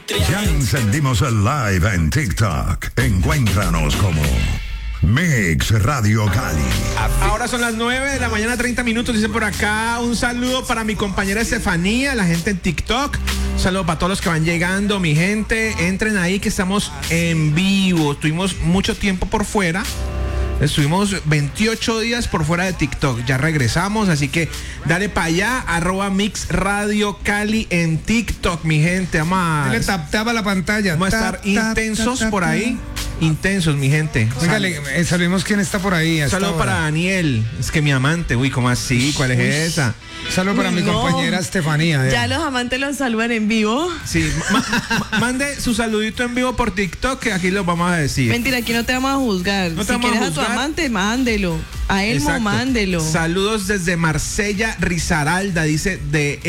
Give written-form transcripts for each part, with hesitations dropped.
Ya encendimos el live en TikTok. Encuéntranos como Mix Radio Cali. Ahora son las 9 de la mañana, 30 minutos. Dice por acá un saludo para mi compañera Estefanía, la gente en TikTok. Un saludo para todos los que van llegando, mi gente. Entren ahí que estamos en vivo. Tuvimos mucho tiempo por fuera. Estuvimos 28 días por fuera de TikTok. Ya regresamos, así que dale para allá, @Mix Radio Cali en TikTok, mi gente. Vamos Le tapa la pantalla. a estar intensos por ahí. Intensos, mi gente. Oiga, sabemos quién está por ahí. Saludo para Daniel. Es que mi amante, uy, ¿cómo así? ¿Cuál es esa? Saludo para mi compañera Estefanía. Ya los amantes los saludan en vivo. Sí, mande su saludito en vivo por TikTok, que aquí lo vamos a decir. Mentira, aquí no te vamos a juzgar. No te si vamos a quieres a tu juzgar. amante, mándelo. A Elmo, Exacto. mándelo. Saludos desde Marsella, Risaralda, dice de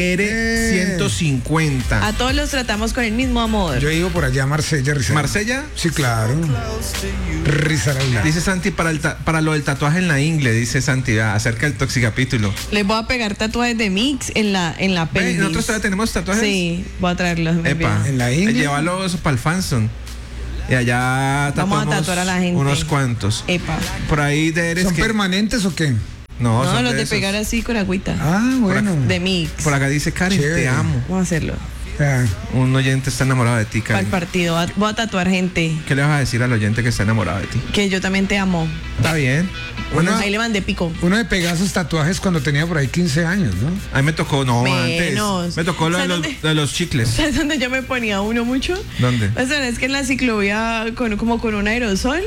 R150. A todos los tratamos con el mismo amor. Yo vivo por allá, Marsella, Risaralda. ¿Marsella? Sí, claro. Risaralda. Dice Santi para lo del tatuaje en la ingle, dice Santi, acerca del toxicapítulo. Les voy a pegar tatuajes de Mix en la Ve, pelvis. nosotros todavía tenemos tatuajes. Sí, voy a traerlos. muy Epa, bien. ¿En la ingle? Llévalos para el Fanson. Y allá Vamos a tatuamos tatuar a la gente. unos cuantos. Epa. Por ahí de Eres ¿Son que... permanentes o qué? No, No, son los de esos. pegar así con agüita. Ah, bueno. De Mix. Por acá dice Karen, Chévere. te amo. Vamos a hacerlo. Ah, Un oyente está enamorado de ti, Para el Karen. partido. Voy a tatuar gente. ¿Qué le vas a decir al oyente que está enamorado de ti? Que yo también te amo. Está bien. Bueno, Ahí le mandé pico. uno de pegar sus tatuajes cuando tenía por ahí 15 años, ¿no? a mí me tocó, no, Menos. antes. Me tocó lo de ¿Sabes los, dónde? de los chicles. ¿Sabes dónde yo me ponía uno mucho? ¿Dónde? O sea, es que en la ciclovía como con un aerosol.